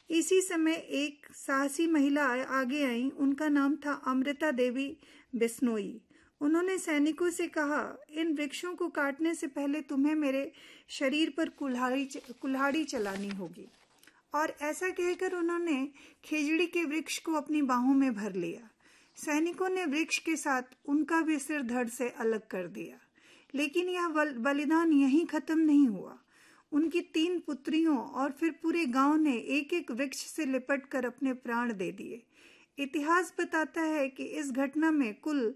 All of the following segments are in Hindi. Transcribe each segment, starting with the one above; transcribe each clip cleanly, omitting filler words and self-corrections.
इसी समय एक साहसी महिला आगे आई। उनका नाम था अमृता देवी बिश्नोई। उन्होंने सैनिकों से कहा, इन वृक्षों को काटने से पहले तुम्हें मेरे शरीर पर कुल्हाड़ी चलानी होगी। और ऐसा कहकर उन्होंने खेजड़ी के वृक्ष को अपनी बाहों में भर लिया। सैनिकों ने वृक्ष के साथ उनका भी सिर धड़ से अलग कर दिया। लेकिन यह बलिदान यहीं खत्म नहीं हुआ। उनकी 3 पुत्रियों और फिर पूरे गांव ने एक एक वृक्ष से लिपट कर अपने प्राण दे दिए। इतिहास बताता है कि इस घटना में कुल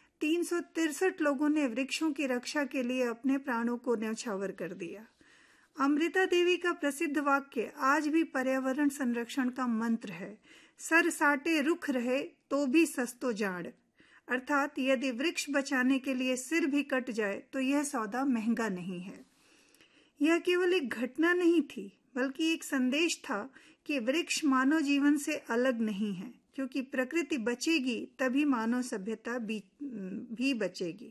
363 लोगों ने वृक्षों की रक्षा के लिए अपने प्राणों को न्यौछावर कर दिया। अमृता देवी का प्रसिद्ध वाक्य आज भी पर्यावरण संरक्षण का मंत्र है, सर साटे रुख रहे तो भी सस्तो जाड़। अर्थात यदि वृक्ष बचाने के लिए सिर भी कट जाए तो यह सौदा महंगा नहीं है। यह केवल एक घटना नहीं थी, बल्कि एक संदेश था कि वृक्ष मानव जीवन से अलग नहीं है, क्योंकि प्रकृति बचेगी तभी मानव सभ्यता भी बचेगी।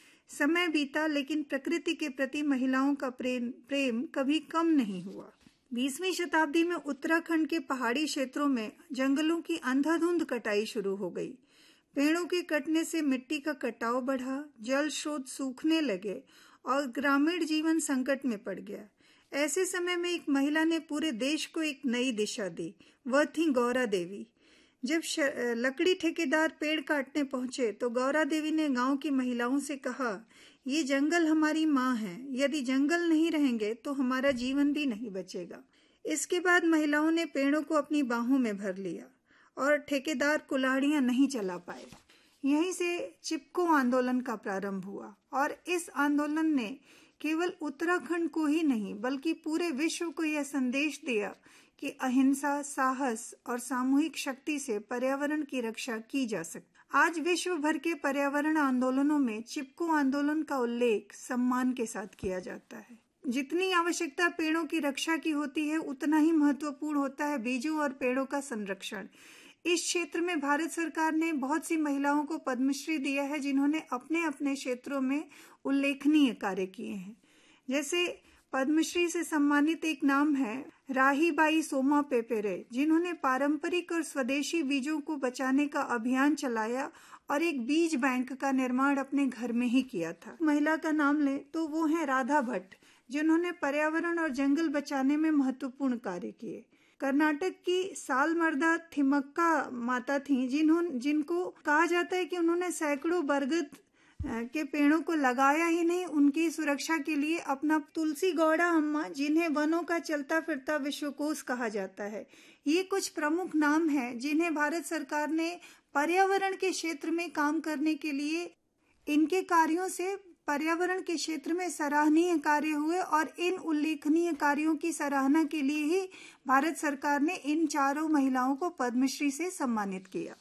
समय बीता, लेकिन प्रकृति के प्रति महिलाओं का प्रेम कभी कम नहीं हुआ। 20वीं शताब्दी में उत्तराखंड के पहाड़ी क्षेत्रों में जंगलों की अंधाधुंध कटाई शुरू हो गई। पेड़ों के कटने से मिट्टी का कटाव बढ़ा, जल स्रोत सूखने लगे और ग्रामीण जीवन संकट में पड़ गया। ऐसे समय में एक महिला ने पूरे देश को एक नई दिशा दी। वह थी गौरा देवी। जब लकड़ी ठेकेदार पेड़ काटने पहुंचे तो गौरा देवी ने गांव की महिलाओं से कहा, ये जंगल हमारी माँ है, यदि जंगल नहीं रहेंगे तो हमारा जीवन भी नहीं बचेगा। इसके बाद महिलाओं ने पेड़ों को अपनी बाहों में भर लिया और ठेकेदार कुल्हाड़ियां नहीं चला पाए। यहीं से चिपको आंदोलन का प्रारंभ हुआ और इस आंदोलन ने केवल उत्तराखंड को ही नहीं बल्कि पूरे विश्व को यह संदेश दिया कि अहिंसा, साहस और सामूहिक शक्ति से पर्यावरण की रक्षा की जा सकती। आज विश्व भर के पर्यावरण आंदोलनों में चिपको आंदोलन का उल्लेख सम्मान के साथ किया जाता है। जितनी आवश्यकता पेड़ों की रक्षा की होती है, उतना ही महत्वपूर्ण होता है बीजों और पेड़ों का संरक्षण। इस क्षेत्र में भारत सरकार ने बहुत सी महिलाओं को पद्मश्री दिया है, जिन्होंने अपने अपने क्षेत्रों में उल्लेखनीय कार्य किए हैं। जैसे पद्मश्री से सम्मानित एक नाम है राहीबाई सोमा पेपेरे, जिन्होंने पारंपरिक और स्वदेशी बीजों को बचाने का अभियान चलाया और एक बीज बैंक का निर्माण अपने घर में ही किया था। महिला का नाम ले तो वो है राधा भट्ट, जिन्होंने पर्यावरण और जंगल बचाने में महत्वपूर्ण कार्य किए। कर्नाटक की सालमर्दा थिमक्का माता थी, जिनको कहा जाता है कि उन्होंने सैकड़ों बरगद के पेड़ों को लगाया ही नहीं, उनकी सुरक्षा के लिए अपना तुलसी गौड़ा अम्मा, जिन्हें वनों का चलता फिरता विश्वकोश कहा जाता है। ये कुछ प्रमुख नाम हैं जिन्हें भारत सरकार ने पर्यावरण के क्षेत्र में काम करने के लिए, इनके कार्यों से पर्यावरण के क्षेत्र में सराहनीय कार्य हुए और इन उल्लेखनीय कार्यों की सराहना के लिए ही भारत सरकार ने इन चारों महिलाओं को पद्मश्री से सम्मानित किया।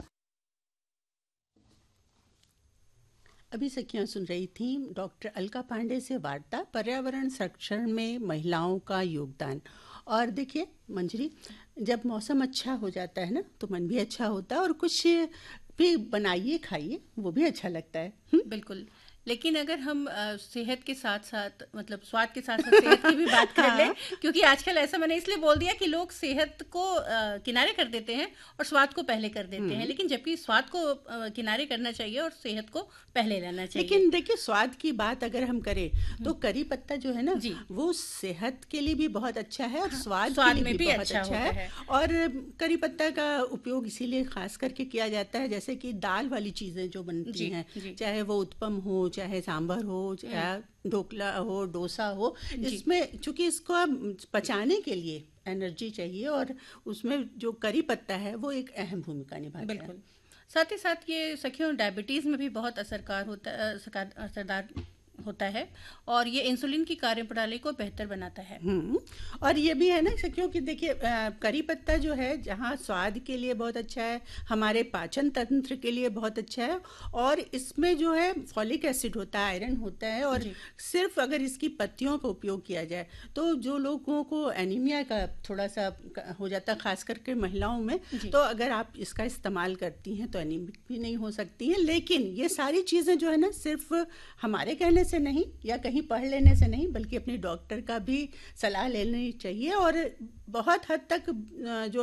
अभी सखियां सुन रही थी डॉक्टर अलका पांडे से वार्ता पर्यावरण संरक्षण में महिलाओं का योगदान। और देखिए मंजरी, जब मौसम अच्छा हो जाता है ना तो मन भी अच्छा होता है और कुछ भी बनाइए खाइए वो भी अच्छा लगता है। बिल्कुल, लेकिन अगर हम सेहत के साथ साथ मतलब स्वाद के साथ साथ सेहत की भी बात कर लें, क्योंकि आजकल ऐसा मैंने इसलिए बोल दिया कि लोग सेहत को किनारे कर देते हैं और स्वाद को पहले कर देते हैं, लेकिन जबकि स्वाद को किनारे करना चाहिए और सेहत को पहले लेना चाहिए। लेकिन देखिए स्वाद की बात अगर हम करें तो करी पत्ता जो है ना वो सेहत के लिए भी बहुत अच्छा है और स्वाद के लिए भी बहुत अच्छा है। और करी पत्ता का उपयोग इसीलिए खास करके किया जाता है, जैसे कि दाल वाली चीजें जो बनती हैं, चाहे वो उत्पम हो, चाहे सांभर हो, चाहे ढोकला हो, डोसा हो, इसमें चूंकि इसको पचाने के लिए एनर्जी चाहिए और उसमें जो करी पत्ता है वो एक अहम भूमिका निभाता है। बिल्कुल, साथ ही साथ ये सखियों डायबिटीज में भी बहुत असरदार होता है और ये इंसुलिन की कार्यप्रणाली को बेहतर बनाता है। और ये भी है ना क्योंकि देखिए करी पत्ता जो है जहाँ स्वाद के लिए बहुत अच्छा है, हमारे पाचन तंत्र के लिए बहुत अच्छा है और इसमें जो है फॉलिक एसिड होता है, आयरन होता है और सिर्फ अगर इसकी पत्तियों का उपयोग किया जाए तो जो लोगों को एनीमिया का थोड़ा सा हो जाता है, खास करके महिलाओं में, तो अगर आप इसका इस्तेमाल करती हैं तो एनीमिक भी नहीं हो सकती हैं। लेकिन ये सारी चीज़ें जो है ना सिर्फ हमारे कहने से नहीं या कहीं पढ़ लेने से नहीं, बल्कि अपने डॉक्टर का भी सलाह लेनी चाहिए और बहुत हद तक जो